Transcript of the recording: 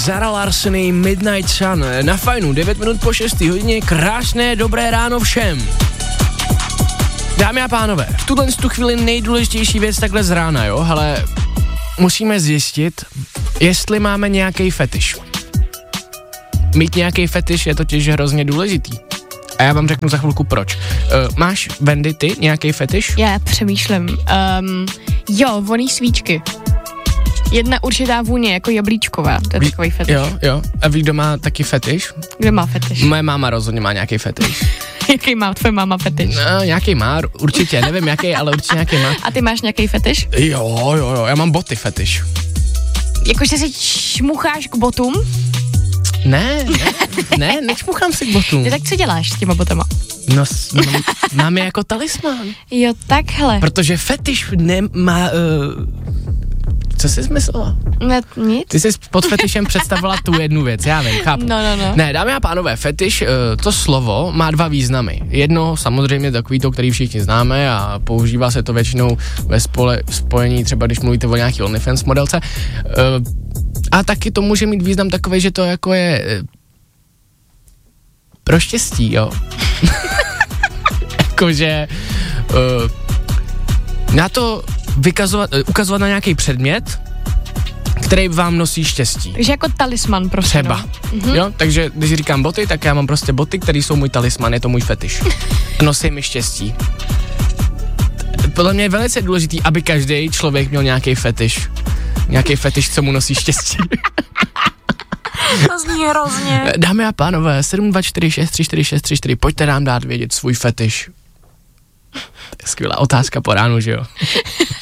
Zara Larsson, Midnight Sun, na Fajnu, 9 minut po 6 hodině, krásné, dobré ráno všem. Dámy a pánové, v tuhle chvíli nejdůležitější věc takhle z rána, jo, ale musíme zjistit, jestli máme nějaký fetiš. Mít nějaký fetiš je totiž hrozně důležitý. A já vám řeknu za chvilku proč. Máš, Wendy, ty nějaký fetiš? Já přemýšlím. Jo, voný svíčky. Jedna určitá vůně, jako jablíčková, to je takový fetiš. Jo. A ví, kdo má taky fetiš? Kdo má fetiš? Moje máma rozhodně má nějaký fetiš. Jaký má tvoje máma fetiš? No, nějaký má, určitě, nevím jaký, ale určitě nějaký má. A ty máš nějaký fetiš? Jo, já mám boty fetiš. Jakože si čmucháš k botům? Ne, nečmuchám si k botům. Ty tak co děláš s těma botama? No, mám je jako talismán. Jo, takhle. Protože fetiš nemá... Co jsi myslela? Ne, nic. Ty jsi pod fetišem představila tu jednu věc, já vím, chápu. No. Ne, dámy a pánové, fetiš, to slovo má dva významy. Jedno, samozřejmě takový to, který všichni známe a používá se to většinou ve spojení, třeba když mluvíte o nějaký OnlyFans modelce. A taky to může mít význam takový, že to jako je pro štěstí, jo. Jakože na to ukazovat na nějaký předmět, který vám nosí štěstí. Takže jako talisman prostě. Třeba. Jo, takže když říkám boty, tak já mám prostě boty, které jsou můj talisman, je to můj fetiš. Nosí mi štěstí. Podle mě je velice důležitý, aby každý člověk měl nějaký fetiš. Nějaký fetiš, co mu nosí štěstí. To zní hrozně. Dámy a pánové, 724634634, pojďte nám dát vědět svůj fetiš. To je skvělá otázka po ránu, že jo?